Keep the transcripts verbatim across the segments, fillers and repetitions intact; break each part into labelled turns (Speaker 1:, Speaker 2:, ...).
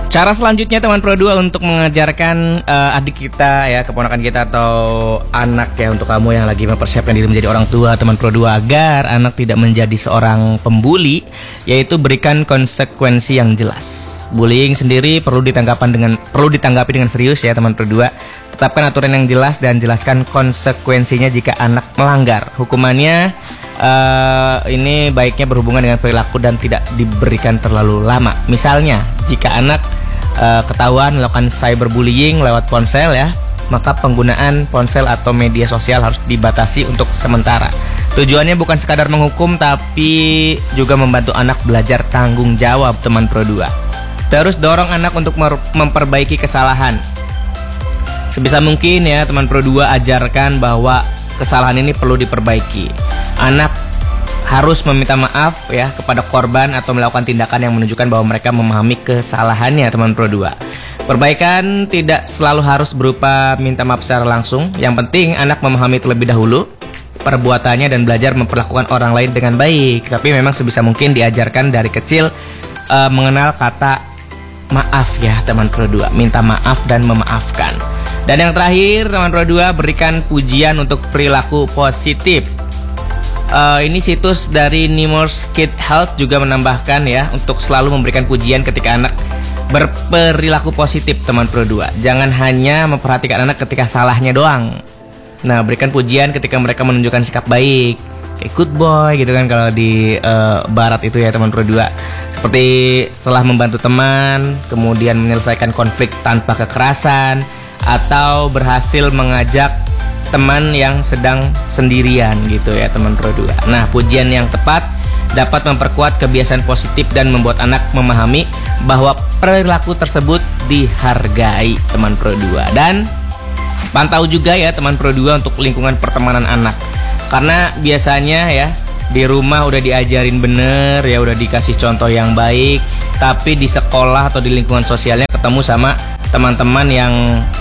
Speaker 1: Cara selanjutnya teman Pro dua untuk mengajarkan uh, adik kita ya, keponakan kita atau anak ya, untuk kamu yang lagi mempersiapkan diri menjadi orang tua teman Pro dua, agar anak tidak menjadi seorang pembuli, yaitu berikan konsekuensi yang jelas. Bullying sendiri perlu ditanggapi dengan perlu ditanggapi dengan serius ya teman Pro dua. Tetapkan aturan yang jelas dan jelaskan konsekuensinya jika anak melanggar. Hukumannya Uh, ini baiknya berhubungan dengan perilaku dan tidak diberikan terlalu lama. Misalnya, jika anak uh, ketahuan melakukan cyberbullying lewat ponsel ya, maka penggunaan ponsel atau media sosial harus dibatasi untuk sementara. Tujuannya bukan sekadar menghukum, tapi juga membantu anak belajar tanggung jawab teman Pro dua. Terus dorong anak untuk memperbaiki kesalahan. Sebisa mungkin ya teman Pro dua, ajarkan bahwa kesalahan ini perlu diperbaiki. Anak harus meminta maaf ya kepada korban atau melakukan tindakan yang menunjukkan bahwa mereka memahami kesalahannya teman Pro dua. Perbaikan tidak selalu harus berupa minta maaf secara langsung. Yang penting anak memahami terlebih dahulu perbuatannya dan belajar memperlakukan orang lain dengan baik. Tapi memang sebisa mungkin diajarkan dari kecil uh, mengenal kata maaf ya teman Pro dua. Minta maaf dan memaafkan. Dan yang terakhir teman Pro dua, berikan pujian untuk perilaku positif. Uh, ini situs dari Nemours Kid Health juga menambahkan ya, untuk selalu memberikan pujian ketika anak berperilaku positif teman Pro dua. Jangan hanya memperhatikan anak ketika salahnya doang. Nah, berikan pujian ketika mereka menunjukkan sikap baik, kayak good boy gitu kan kalau di uh, barat itu ya teman Pro dua. Seperti setelah membantu teman, kemudian menyelesaikan konflik tanpa kekerasan, atau berhasil mengajak teman yang sedang sendirian gitu ya teman Pro dua. Nah, pujian yang tepat dapat memperkuat kebiasaan positif dan membuat anak memahami bahwa perilaku tersebut dihargai teman Pro dua. Dan pantau juga ya teman Pro dua untuk lingkungan pertemanan anak. Karena biasanya ya di rumah udah diajarin bener ya, udah dikasih contoh yang baik, tapi di sekolah atau di lingkungan sosialnya ketemu sama teman-teman yang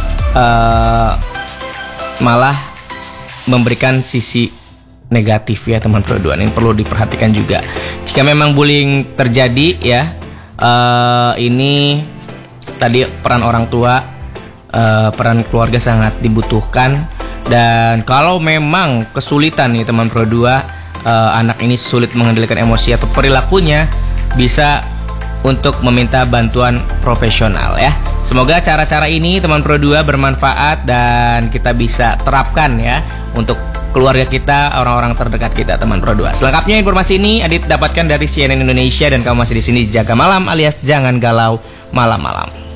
Speaker 1: uh, malah memberikan sisi negatif ya teman Pro dua. Ini perlu diperhatikan juga. Jika memang bullying terjadi ya, uh, ini tadi peran orang tua, uh, peran keluarga sangat dibutuhkan. Dan kalau memang kesulitan nih teman Pro dua, uh, anak ini sulit mengendalikan emosi atau perilakunya, bisa untuk meminta bantuan profesional ya. Semoga cara-cara ini teman Pro dua bermanfaat dan kita bisa terapkan ya untuk keluarga kita, orang-orang terdekat kita teman Pro dua. Selengkapnya informasi ini Adit dapatkan dari C N N Indonesia, dan kamu masih di sini Jaga Malam alias jangan galau malam-malam.